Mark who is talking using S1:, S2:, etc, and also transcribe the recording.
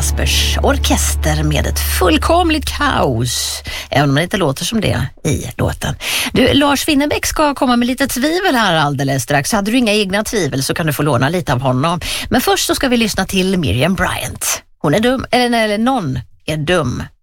S1: Kaspers orkester med ett fullkomligt kaos, även om det inte låter som det i låten. Du, Lars Winnerbäck ska komma med lite tvivel här alldeles strax. Hade du inga egna tvivel så kan du få låna lite av honom. Men först så ska vi lyssna till Miriam Bryant. Hon är dum, eller någon är dum